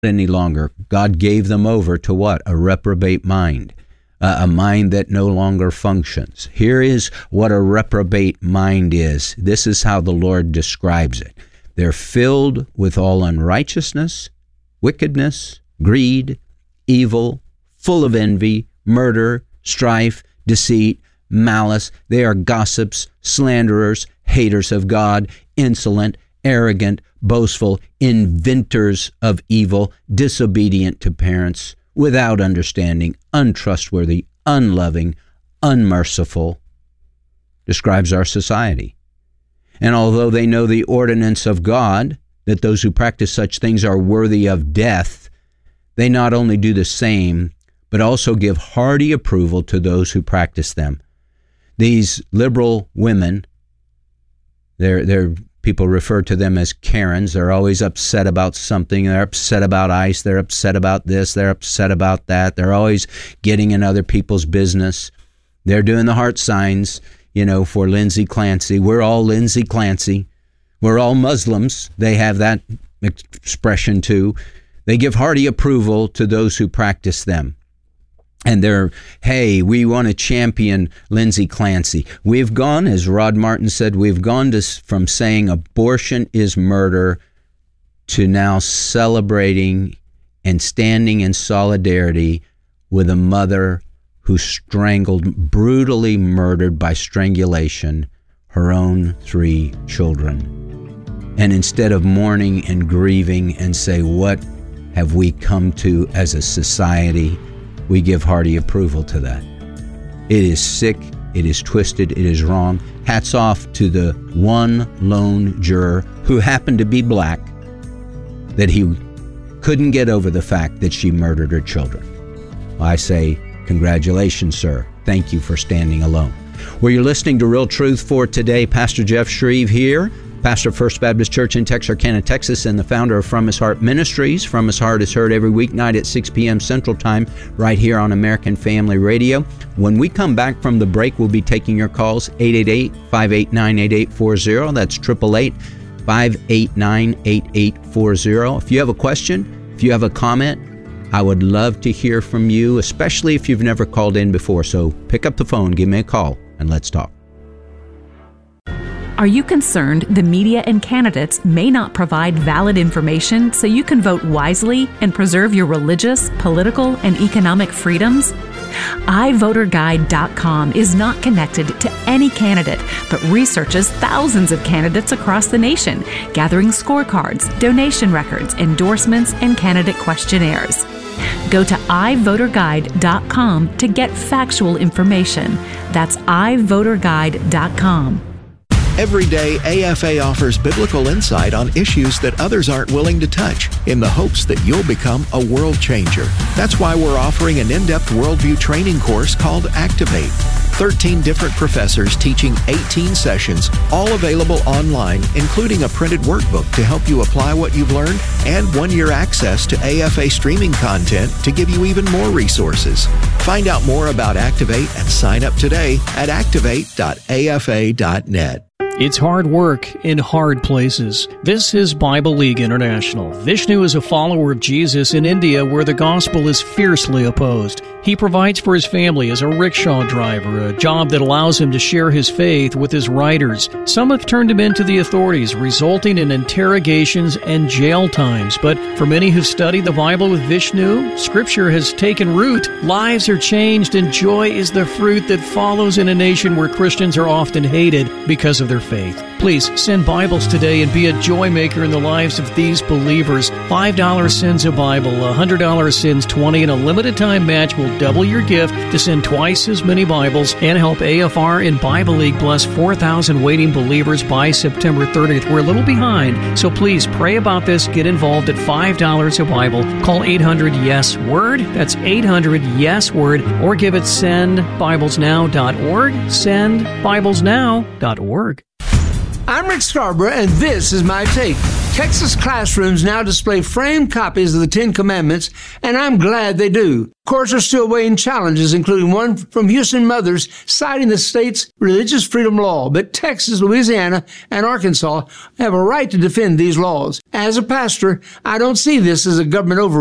any longer. God gave them over to what? A reprobate mind, a mind that no longer functions. Here is what a reprobate mind is. This is how the Lord describes it. They're filled with all unrighteousness, wickedness, greed, evil, full of envy, murder, strife, deceit, malice. They are gossips, slanderers, haters of God, insolent, arrogant, boastful, inventors of evil, disobedient to parents, without understanding, untrustworthy, unloving, unmerciful. Describes our society. And although they know the ordinance of God, that those who practice such things are worthy of death, they not only do the same, but also give hearty approval to those who practice them. These liberal women, they're people refer to them as Karens. They're always upset about something. They're upset about ICE. They're upset about this. They're upset about that. They're always getting in other people's business. They're doing the heart signs, for Lindsay Clancy. We're all Lindsay Clancy. We're all Muslims. They have that expression too. They give hearty approval to those who practice them. And hey, we want to champion Lindsay Clancy. We've gone, as Rod Martin said, we've gone from saying abortion is murder to now celebrating and standing in solidarity with a mother who brutally murdered by strangulation, her own 3 children. And instead of mourning and grieving and say, what have we come to as a society? We give hearty approval to that. It is sick, it is twisted, it is wrong. Hats off to the one lone juror who happened to be black, that he couldn't get over the fact that she murdered her children. I say, congratulations, sir. Thank you for standing alone. Well, you're listening to Real Truth for Today. Pastor Jeff Shreve here, pastor of First Baptist Church in Texarkana, Texas, and the founder of From His Heart Ministries. From His Heart is heard every weeknight at 6 p.m. Central Time right here on American Family Radio. When we come back from the break, we'll be taking your calls, 888-589-8840. That's 888-589-8840. If you have a question, if you have a comment, I would love to hear from you, especially if you've never called in before. So pick up the phone, give me a call, and let's talk. Are you concerned the media and candidates may not provide valid information so you can vote wisely and preserve your religious, political, and economic freedoms? iVoterGuide.com is not connected to any candidate, but researches thousands of candidates across the nation, gathering scorecards, donation records, endorsements, and candidate questionnaires. Go to iVoterGuide.com to get factual information. That's iVoterGuide.com. Every day, AFA offers biblical insight on issues that others aren't willing to touch in the hopes that you'll become a world changer. That's why we're offering an in-depth worldview training course called Activate. 13 different professors teaching 18 sessions, all available online, including a printed workbook to help you apply what you've learned and 1-year access to AFA streaming content to give you even more resources. Find out more about Activate and sign up today at activate.afa.net. It's hard work in hard places. This is Bible League International. Vishnu is a follower of Jesus in India where the gospel is fiercely opposed. He provides for his family as a rickshaw driver, a job that allows him to share his faith with his riders. Some have turned him into the authorities, resulting in interrogations and jail times. But for many who've studied the Bible with Vishnu, Scripture has taken root. Lives are changed, and joy is the fruit that follows in a nation where Christians are often hated because of their faith. Please send Bibles today and be a joy maker in the lives of these believers. $5 sends a Bible, $100 sends 20, and a limited time match will double your gift to send twice as many Bibles and help AFR and Bible League bless 4,000 waiting believers by September 30th. We're a little behind, so please pray about this. Get involved at $5 a Bible. Call 800-YES-WORD. That's 800-YES-WORD, or give it sendbiblesnow.org. Sendbiblesnow.org. I'm Rick Scarborough, and this is my take. Texas classrooms now display framed copies of the Ten Commandments, and I'm glad they do. Courts are still weighing challenges, including one from Houston mothers citing the state's religious freedom law. But Texas, Louisiana, and Arkansas have a right to defend these laws. As a pastor, I don't see this as a government overreach.